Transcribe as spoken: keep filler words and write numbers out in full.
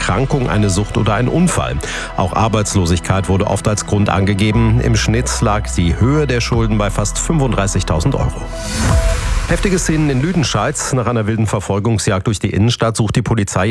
Erkrankung, eine Sucht oder ein Unfall. Auch Arbeitslosigkeit wurde oft als Grund angegeben. Im Schnitt lag die Höhe der Schulden bei fast fünfunddreißigtausend Euro. Heftige Szenen in Lüdenscheid. Nach einer wilden Verfolgungsjagd durch die Innenstadt sucht die Polizei